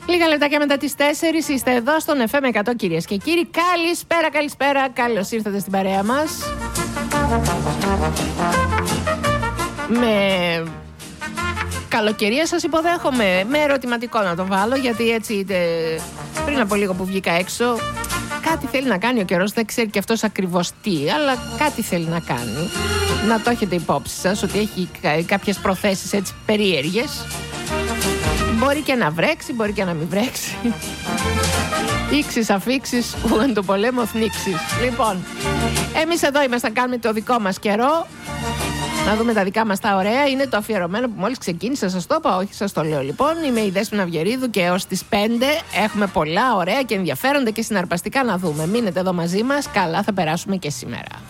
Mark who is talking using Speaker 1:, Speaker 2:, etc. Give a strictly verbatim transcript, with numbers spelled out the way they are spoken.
Speaker 1: Λίγα λεπτάκια μετά τις τέσσερις είστε εδώ στον εφ εμ εκατό, κυρίες και κύριοι. Καλησπέρα, καλησπέρα. Καλώς ήρθατε στην παρέα μας. Με καλοκαιρία σας υποδέχομαι. Με ερωτηματικό να το βάλω, γιατί έτσι πριν από λίγο που βγήκα έξω, κάτι θέλει να κάνει ο καιρός. Δεν ξέρει και αυτός ακριβώς τι, αλλά κάτι θέλει να κάνει. Να το έχετε υπόψη σας ότι έχει κάποιες προθέσεις έτσι περίεργες. Μπορεί και να βρέξει, μπορεί και να μην βρέξει. Ήξεις αφήξεις, που εν το πολέμο θνίξεις. Λοιπόν, εμείς εδώ είμαστε να κάνουμε το δικό μας καιρό. Να δούμε τα δικά μας τα ωραία. Είναι το αφιερωμένο που μόλις ξεκίνησα. Σας το είπα, όχι, σας το λέω λοιπόν. Είμαι η Δέσποινα Αυγερίδου και έως τις πέντε έχουμε πολλά ωραία και ενδιαφέροντα και συναρπαστικά να δούμε. Μείνετε εδώ μαζί μας. Καλά θα περάσουμε και σήμερα.